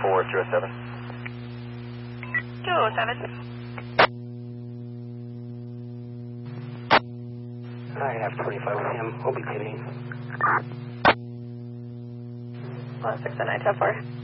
for 207. 207. I have 25 with him. We'll be leaving. 6 and 9 10 4.